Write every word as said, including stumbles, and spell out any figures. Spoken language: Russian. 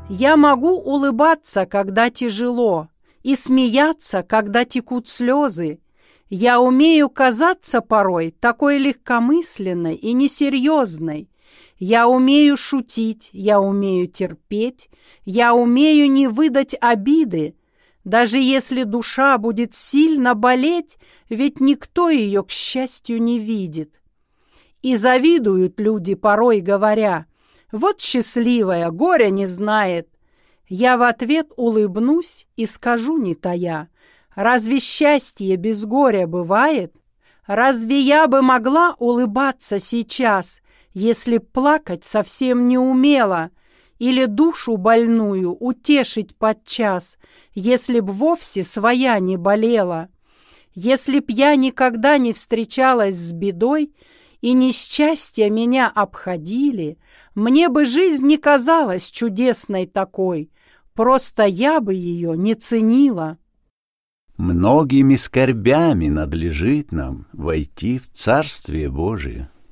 Я могу улыбаться, когда тяжело, и смеяться, когда текут слезы. Я умею казаться порой такой легкомысленной и несерьезной. Я умею шутить, я умею терпеть, я умею не выдать обиды. Даже если душа будет сильно болеть, ведь никто ее, к счастью, не видит. И завидуют люди порой, говоря: «Вот счастливая, горя не знает». Я в ответ улыбнусь и скажу, не тая: разве счастье без горя бывает? Разве я бы могла улыбаться сейчас, если б плакать совсем не умела, или душу больную утешить подчас, если б вовсе своя не болела? Если б я никогда не встречалась с бедой, и несчастья меня обходили, мне бы жизнь не казалась чудесной такой, просто я бы ее не ценила. Многими скорбями надлежит нам войти в Царствие Божие.